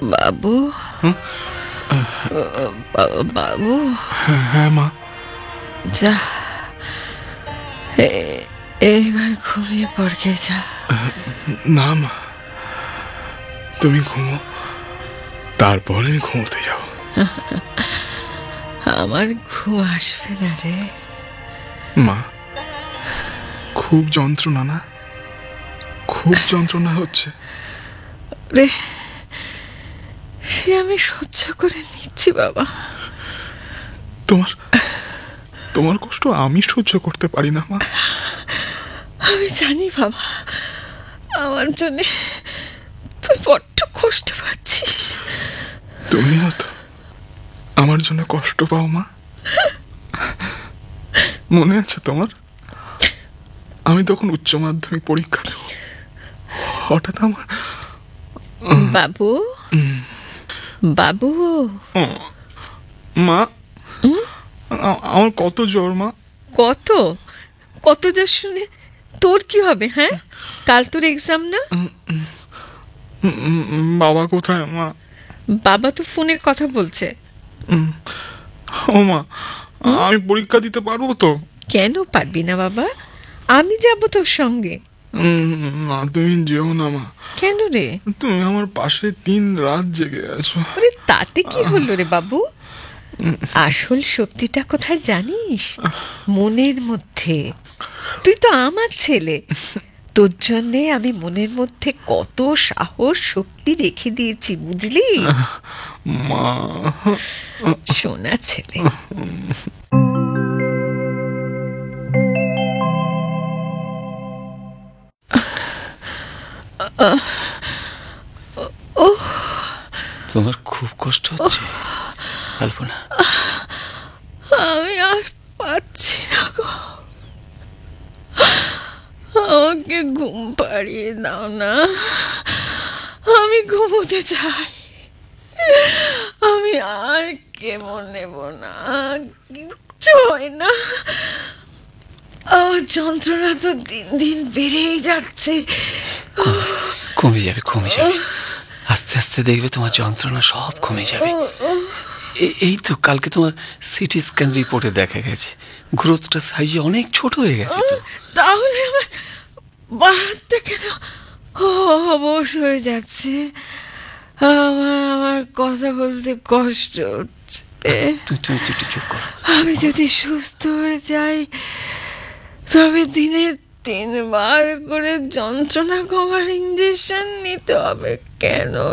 বাবু, বাবু। হ্যাঁ মা। যা, এবার ঘুমিয়ে পড়কে যা। না মা, তুমি ঘুমো, তারপরে আমি ঘুমোতে যাব। আমার ঘুম আসবে না রে মা, খুব যন্ত্রণা না? খুব যন্ত্রণা হচ্ছে রে। সে আমি সহ্য করে নিচ্ছি বাবা। তোমার কষ্ট আমি সহ্য করতে পারি না মা। আমি জানি বাবা, আমার জন্য তুই বড্ড কষ্ট পাচ্ছিস। তুমিও তো আমার জন্য কষ্ট পাও মা। মনে আছে তোমার, আমি তখন উচ্চ মাধ্যমিক পরীক্ষা দেব, হঠাৎ আমার বাবু, বাবু। মা, আমার কত জ্বর মা। কত কত জ্বর শুনে তোর কি হবে? হ্যাঁ, কাল তোর এক্সাম না? বাবা কোথায় মা? বাবা তো ফোনে কথা বলছে। ও মা, আমি পরীক্ষা দিতে পারবো তো? কেন পারবি না বাবা, আমি যাব তোর সঙ্গে। না, তুমি যেও না মা। কেন রে? তুমি আমার পাশে 3 রাত জেগে আছো। আরে তাতে কি হলো রে বাবু? আসল শক্তিটা কোথায় জানিস? মনের মধ্যে। তুই তো আমার ছেলে, তোর জন্যে আমি মনের মধ্যে কত সাহস শক্তি রেখে দিয়েছি, বুঝলি? মা, সোনা ছেলে। তোমার খুব কষ্ট হচ্ছে কল্পনা? আমি আর পাচ্ছি না গো, আমাকে ঘুম পাড়িয়ে দাও না, আমি ঘুমোতে চাই। আমি আর কেমন নেব না, কিচ্ছু হয় না। আমার যন্ত্রণা তো দিন দিন বেড়েই যাচ্ছে। কমে যাবে, কমে যাবে, আস্তে আস্তে দেখবে তোমার যন্ত্রণা সব কমে যাবে। এই তো কালকে তোমার সিটি স্ক্যান রিপোর্টে দেখা গেছে গ্রোথটা সাইজে অনেক ছোট হয়ে গেছে। তো তাহলে আমার বাহাতটা কেন অবশ হয়ে যাচ্ছে? আমার কথা বলতে কষ্ট হচ্ছে। তুমি একটু চুপ করো। আমি যদি সুস্থ হয়ে যাই তবে দিনে 3 বার করে যন্ত্রণা কমার ইঞ্জেকশন নিতে হবে। কেন